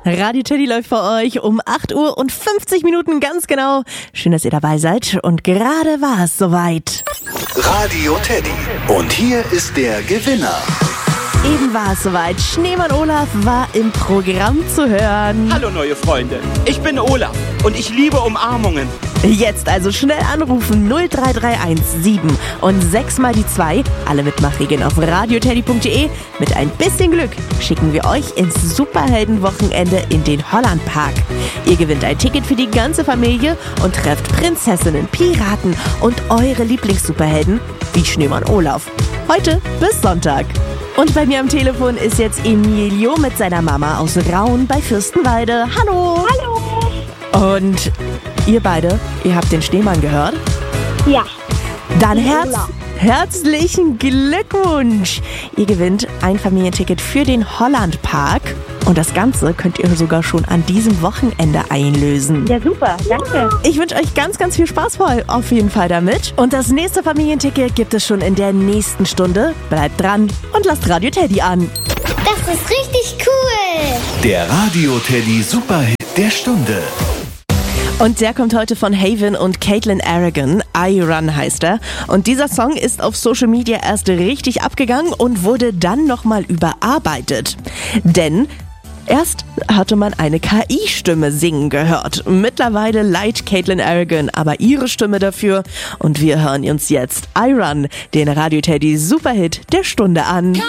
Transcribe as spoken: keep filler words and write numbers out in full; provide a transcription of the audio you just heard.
Radio Teddy läuft für euch um acht Uhr und fünfzig Minuten ganz genau. Schön, dass ihr dabei seid. Und gerade war es soweit. Radio Teddy. Und hier ist der Gewinner. Eben war es soweit. Schneemann Olaf war im Programm zu hören. Hallo neue Freunde, ich bin Olaf und ich liebe Umarmungen. Jetzt also schnell anrufen null drei drei eins sieben und sechs mal die zwei. Alle Mitmachregeln auf radioteddy punkt de. Mit ein bisschen Glück schicken wir euch ins Superheldenwochenende in den Hollandpark. Ihr gewinnt ein Ticket für die ganze Familie und trefft Prinzessinnen, Piraten und eure Lieblingssuperhelden wie Schneemann Olaf. Heute bis Sonntag. Und bei mir am Telefon ist jetzt Emilio mit seiner Mama aus Raun bei Fürstenwalde. Hallo! Hallo! Und ihr beide, ihr habt den Schneemann gehört? Ja. Dann herz herzlichen Glückwunsch! Ihr gewinnt ein Familienticket für den Hollandpark. Und das Ganze könnt ihr sogar schon an diesem Wochenende einlösen. Ja, super, danke. Ich wünsche euch ganz, ganz viel Spaß auf jeden Fall damit. Und das nächste Familienticket gibt es schon in der nächsten Stunde. Bleibt dran und lasst Radio Teddy an. Das ist richtig cool. Der Radio Teddy Superhit der Stunde. Und der kommt heute von Haven und Caitlin Aragon. I Run heißt er. Und dieser Song ist auf Social Media erst richtig abgegangen und wurde dann nochmal überarbeitet. Denn erst hatte man eine K I-Stimme singen gehört. Mittlerweile leiht Caitlin Aragon aber ihre Stimme dafür. Und wir hören uns jetzt I Run, den Radio Teddy Superhit der Stunde an.